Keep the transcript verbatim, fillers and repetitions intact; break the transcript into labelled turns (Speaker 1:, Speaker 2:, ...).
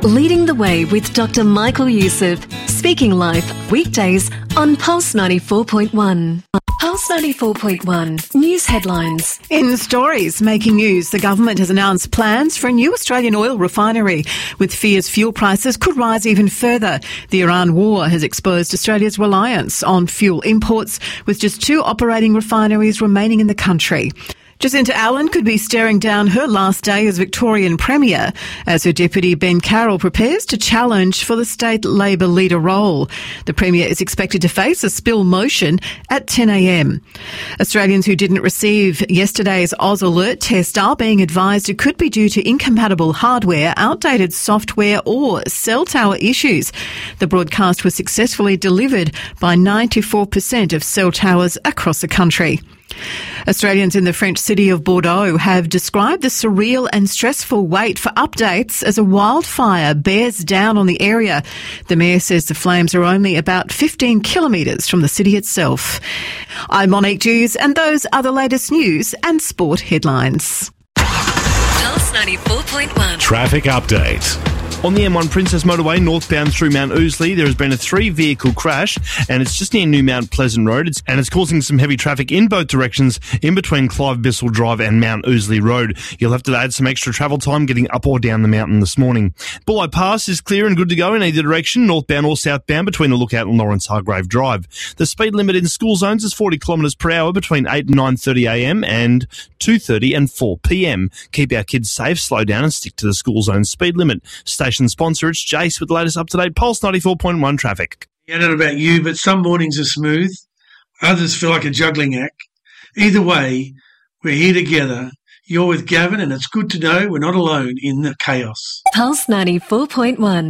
Speaker 1: Leading the Way with Doctor Michael Youssef. Speaking Life, weekdays on Pulse ninety-four point one. Pulse ninety-four point one. News headlines.
Speaker 2: In stories making news, the government has announced plans for a new Australian oil refinery, with fears fuel prices could rise even further. The Iran war has exposed Australia's reliance on fuel imports, with just two operating refineries remaining in the country. Jacinta Allen could be staring down her last day as Victorian Premier as her deputy Ben Carroll prepares to challenge for the state Labor leader role. The Premier is expected to face a spill motion at ten a.m. Australians who didn't receive yesterday's Oz Alert test are being advised it could be due to incompatible hardware, outdated software or cell tower issues. The broadcast was successfully delivered by ninety-four percent of cell towers across the country. Australians in the French city of Bordeaux have described the surreal and stressful wait for updates as a wildfire bears down on the area. The mayor says the flames are only about fifteen kilometres from the city itself. I'm Monique Dews, and those are the latest news and sport headlines.
Speaker 1: Pulse ninety-four point one.
Speaker 3: Traffic update. On the M one Princess Motorway northbound through Mount Ousley, there has been a three-vehicle crash, and it's just near New Mount Pleasant Road, it's, and it's causing some heavy traffic in both directions in between Clive Bissell Drive and Mount Ousley Road. You'll have to add some extra travel time getting up or down the mountain this morning. Bulli Pass is clear and good to go in either direction, northbound or southbound between the Lookout and Lawrence Hargrave Drive. The speed limit in school zones is forty kilometres per hour between eight and nine thirty a.m. and two thirty and four p.m. Keep our kids safe, slow down and stick to the school zone speed limit. Station sponsor, it's Jace with the latest up-to-date Pulse ninety-four point one traffic.
Speaker 4: I don't know about you, but some mornings are smooth. Others feel like a juggling act. Either way, we're here together. You're with Gavin, and it's good to know we're not alone in the chaos.
Speaker 1: Pulse ninety-four point one.